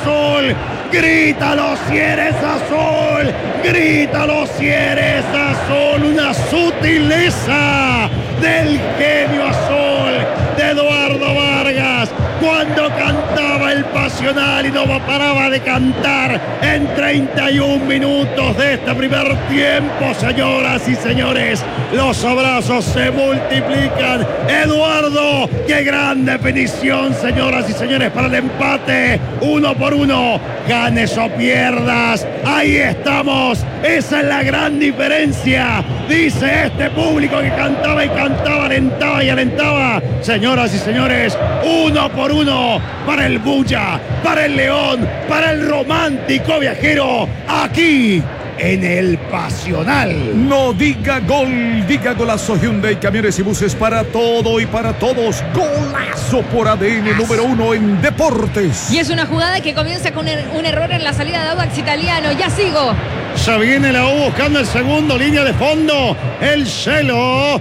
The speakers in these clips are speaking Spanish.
azul. Grítalo si eres azul, grítalo si eres azul. Una sutileza del genio azul de Eduardo Vargas cuando cantaba el Pasional y no paraba de cantar en 31 minutos de este primer tiempo. Señoras y señores, los abrazos se multiplican. Eduardo, qué gran definición, señoras y señores, para el empate. 1-1, ganes o pierdas, ahí estamos. Esa es la gran diferencia, dice este público que cantaba y cantaba, alentaba y alentaba. Señoras y señores, 1-1 para el Bulla, para el León, para el romántico viajero, aquí en el Pasional. No diga gol, diga golazo. Hyundai, camiones y buses para todo y para todos. Golazo por ADN número 1 en deportes. Y es una jugada que comienza con un error en la salida de Audax Italiano. Ya sigo. Ya viene la U buscando el segundo, línea de fondo. El Chelo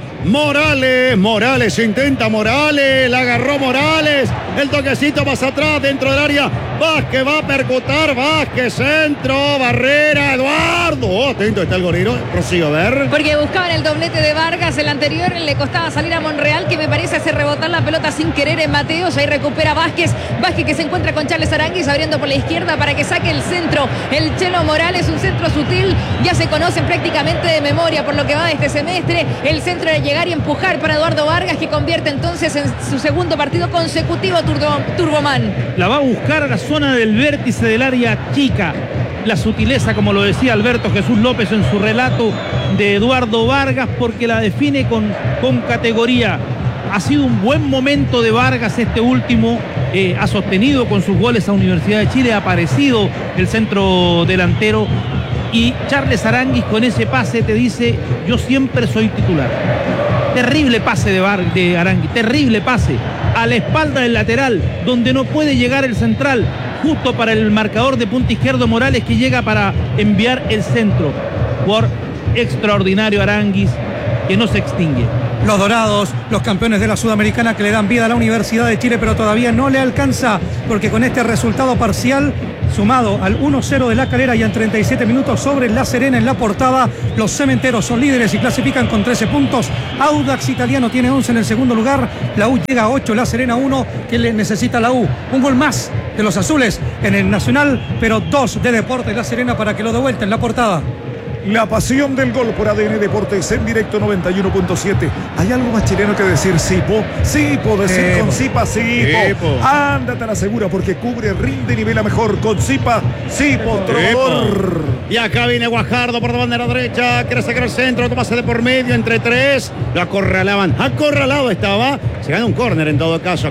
Morales intenta Morales, la agarró Morales. El toquecito más atrás dentro del área. Vázquez va a percutar, Vázquez, centro, barrera, Eduardo. Atento está el golero, prosigo a ver. Porque buscaban el doblete de Vargas, el anterior le costaba salir a Monreal, que me parece hace rebotar la pelota sin querer en Mateos. Ahí recupera Vázquez que se encuentra con Charles Aranguis abriendo por la izquierda para que saque el centro. El Chelo Morales, un centro sutil, ya se conocen prácticamente de memoria por lo que va de este semestre. El centro de llegar y empujar para Eduardo Vargas, que convierte entonces en su segundo partido consecutivo Turboman. La va a buscar a la zona del vértice del área chica. La sutileza, como lo decía Alberto Jesús López en su relato, de Eduardo Vargas, porque la define con categoría. Ha sido un buen momento de Vargas este último, ha sostenido con sus goles a Universidad de Chile, ha aparecido el centro delantero, y Charles Aranguis con ese pase te dice: yo siempre soy titular. Terrible pase de Aranguis, terrible pase a la espalda del lateral, donde no puede llegar el central, justo para el marcador de punta izquierdo Morales, que llega para enviar el centro. Por extraordinario Aranguis, que no se extingue. Los dorados, los campeones de la Sudamericana, que le dan vida a la Universidad de Chile, pero todavía no le alcanza, porque con este resultado parcial, sumado al 1-0 de La Calera y en 37 minutos sobre La Serena en la portada, los cementeros son líderes y clasifican con 13 puntos. Audax Italiano tiene 11 en el segundo lugar, la U llega a 8, La Serena 1, que le necesita la U. Un gol más de los azules en el Nacional, pero 2 de Deportes La Serena para que lo dé vuelta en la portada. La pasión del gol por ADN Deportes en directo 91.7. ¿Hay algo más chileno que decir Sipo? Sipo, decir con Sipa, Sipo. Ándate a la segura porque cubre, rinde y nivela mejor con Sipa, Sipo, trovador. Y acá viene Guajardo por la bandera derecha, quiere sacar el centro, tomase de por medio entre tres. Lo acorralaban, acorralado estaba. Se gana un córner en todo caso.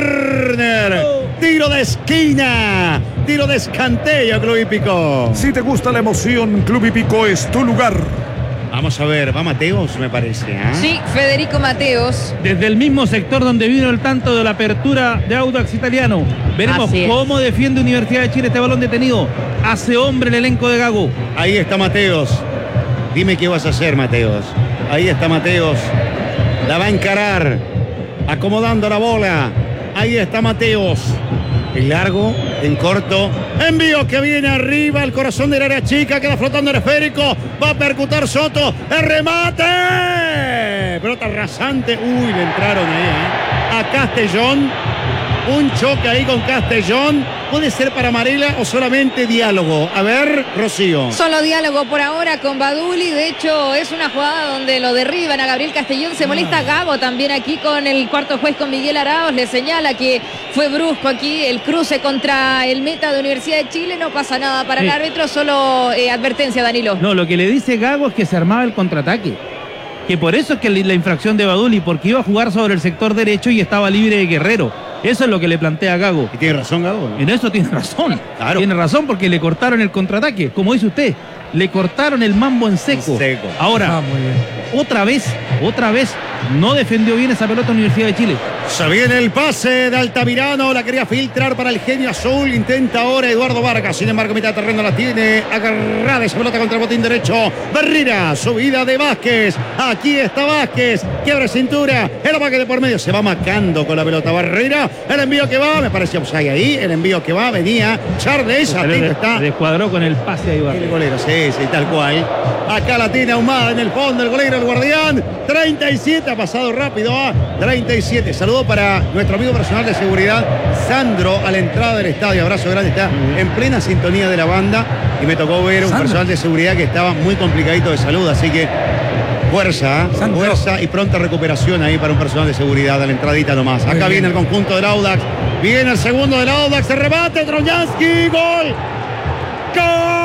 ¡Córner! Tiro de esquina, tiro de escanteo, Club Hípico. Si te gusta la emoción, Club Hípico es tu lugar. Vamos a ver, va Mateos, me parece, ¿eh? Sí, Federico Mateos. Desde el mismo sector donde vino el tanto de la apertura de Audax Italiano. Veremos cómo defiende Universidad de Chile este balón detenido. Hace hombre el elenco de Gago. Ahí está Mateos. Dime qué vas a hacer, Mateos. Ahí está Mateos. La va a encarar, acomodando la bola. Ahí está Mateos. En largo, en corto. Envío que viene arriba, el corazón del área chica, queda flotando el esférico. Va a percutar Soto. ¡El remate! Pelota rasante. Uy, le entraron ahí, a Castellón. Un choque ahí con Castellón. ¿Puede ser para Marela o solamente diálogo? A ver, Rocío. Solo diálogo por ahora con Baduli. De hecho, es una jugada donde lo derriban a Gabriel Castellón. Se molesta Gago también aquí con el cuarto juez, con Miguel Araos. Le señala que fue brusco aquí el cruce contra el meta de Universidad de Chile. No pasa nada para el árbitro, solo advertencia, Danilo. No, lo que le dice Gago es que se armaba el contraataque. Que por eso es que la infracción de Baduli, porque iba a jugar sobre el sector derecho y estaba libre de Guerrero. Eso es lo que le plantea Gago. Y tiene razón Gago, ¿no? En eso tiene razón. Claro. Tiene razón porque le cortaron el contraataque, como dice usted. Le cortaron el mambo en seco. Ahora, muy bien. otra vez, no defendió bien esa pelota Universidad de Chile. Se viene el pase de Altamirano, la quería filtrar para el genio azul, intenta ahora Eduardo Vargas, sin embargo mitad de terreno la tiene agarrada esa pelota contra el botín derecho, Barrera, subida de Vázquez, aquí está Vázquez, quiebra cintura, el ataque de por medio, se va macando con la pelota Barrera, el envío que va, me pareció pues ahí, el envío que va, venía Charles, atento está. Descuadró con el pase ahí Barrera. El golero, sí, tal cual. Acá la tiene ahumada en el fondo, el golero, el guardián. 37, ha pasado rápido a 37. Saludo para nuestro amigo personal de seguridad, Sandro, a la entrada del estadio. Abrazo grande, está en plena sintonía de la banda. Y me tocó ver un personal de seguridad que estaba muy complicadito de salud, así que fuerza, fuerza y pronta recuperación ahí para un personal de seguridad a la entradita nomás. Acá viene el conjunto del Audax. Viene el segundo del Audax, se rebate, Trojansky, gol. ¡Gol!